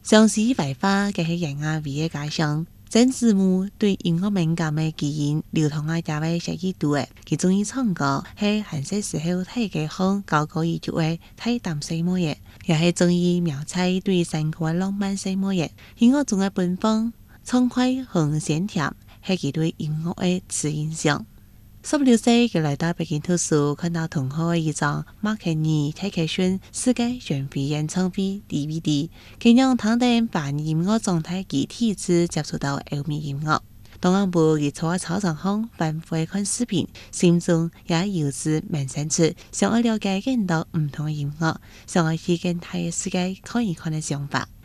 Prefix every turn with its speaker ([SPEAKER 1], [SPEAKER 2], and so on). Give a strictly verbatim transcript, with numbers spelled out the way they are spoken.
[SPEAKER 1] 相思百花嘅係人啊，為嘅家鄉。曾子木對音樂敏感嘅基因流通喺家位十幾度嘅，佢中意唱歌，係閒暇時候睇嘅看高歌一曲嘅睇淡細幕嘅，又係中意描繪對生活浪漫細幕嘅。音樂中嘅奔放、暢快和鮮甜，係佢對音樂嘅此印象。十六歲，佢來到北京讀書，看到同學嘅一張麥肯尼泰克遜世界巡迴演唱會 D V D， 佢讓他哋把音樂狀態及體質接觸到歐美音樂。當晚部佢坐喺操場上反覆看視頻，心中也由此萌生出想要了解更多唔同嘅音樂，想要去更大嘅世界看一看嘅想法。